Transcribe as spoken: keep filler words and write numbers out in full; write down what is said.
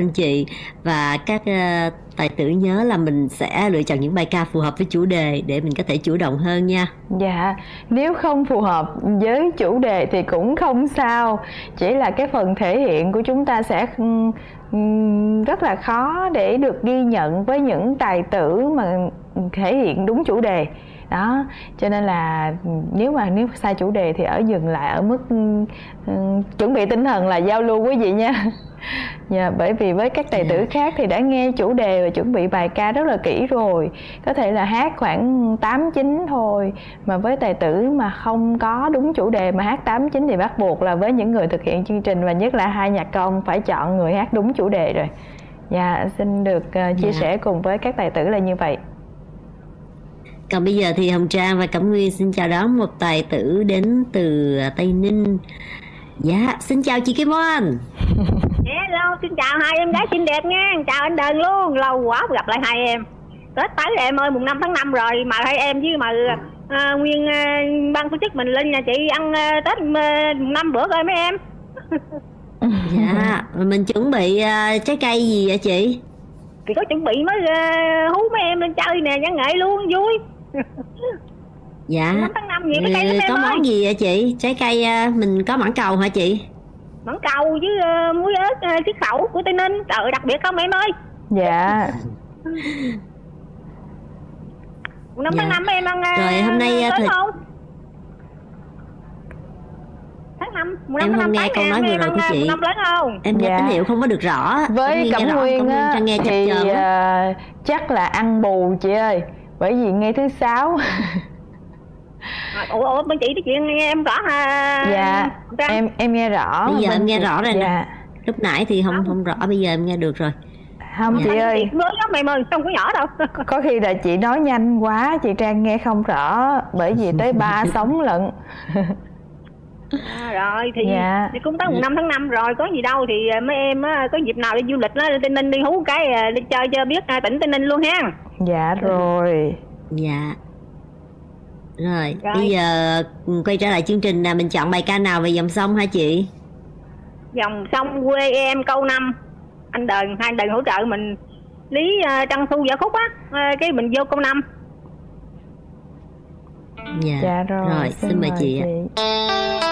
anh chị và các uh, tài tử nhớ là mình sẽ lựa chọn những bài ca phù hợp với chủ đề để mình có thể chủ động hơn nha. Dạ, nếu không phù hợp với chủ đề thì cũng không sao. Chỉ là cái phần thể hiện của chúng ta sẽ um, rất là khó để được ghi nhận với những tài tử mà thể hiện đúng chủ đề. Đó, cho nên là nếu mà nếu sai chủ đề thì ở dừng lại ở mức um, chuẩn bị tinh thần là giao lưu quý vị nha. Dạ, bởi vì với các tài tử khác thì đã nghe chủ đề và chuẩn bị bài ca rất là kỹ rồi. Có thể là hát khoảng tám chín thôi. Mà với tài tử mà không có đúng chủ đề mà hát tám chín thì bắt buộc là với những người thực hiện chương trình và nhất là hai nhạc công phải chọn người hát đúng chủ đề rồi. Dạ, xin được uh, chia dạ. sẻ cùng với các tài tử là như vậy. Còn bây giờ thì Hồng Trang và Cẩm Nguyên xin chào đón một tài tử đến từ Tây Ninh. Dạ, xin chào chị Kim Oanh. Hello, xin chào hai em gái xinh đẹp nha. Chào anh Đờn luôn, lâu quá gặp lại hai em. Tết tới em ơi, mùng năm tháng năm rồi mà hai em với mà à, nguyên à, ban tổ chức mình lên nhà chị ăn à, Tết à, mùng năm bữa coi mấy em. Dạ, mình chuẩn bị uh, trái cây gì vậy chị? Thì có chuẩn bị mới uh, hú mấy em lên chơi nè, văn nghệ luôn, vui. Dạ, năm tháng năm gì, trái cây có món ơi. gì vậy chị? Trái cây uh, mình có mãng cầu hả chị? Mãng cầu với uh, muối ớt uh, chiếc khẩu của Tây Ninh. Trời đặc biệt không em ơi. Dạ. năm tháng năm em ăn uh, rồi hôm nay tới thì... không? Tháng năm, em không nghe câu nói vừa rồi của chị. Em nghe dạ. tín hiệu không có được rõ. Với Cẩm Nguyên á nghe thì uh, chắc là ăn bù chị ơi, bởi vì nghe thứ sáu. Ủa, ủa bên chị nói chuyện nghe em rõ ha? Dạ, em em nghe rõ. Bây giờ em nghe chị... rõ rồi dạ. nè. Lúc nãy thì không không rõ, bây giờ em nghe được rồi. Không dạ. chị ơi, mới lắm em ơi, không có nhỏ đâu. Có khi là chị nói nhanh quá, chị Trang nghe không rõ, bởi vì tới ba sóng lận. À, rồi thì, dạ. thì cũng tới mùng năm tháng năm rồi, có gì đâu thì mấy em á, có dịp nào đi du lịch đó, lên Tây Ninh đi hú cái đi chơi cho biết tỉnh Tây Ninh luôn ha. Dạ rồi. Dạ. Rồi, rồi, bây giờ quay trở lại chương trình là mình chọn bài ca nào về dòng sông hả chị? Dòng sông quê em câu năm. Anh Đờn, hai anh Đờn hỗ trợ mình Lý uh, Trăng Thu Võ Khúc á, uh, cái mình vô câu năm. Dạ, dạ rồi, rồi xin mời chị ạ.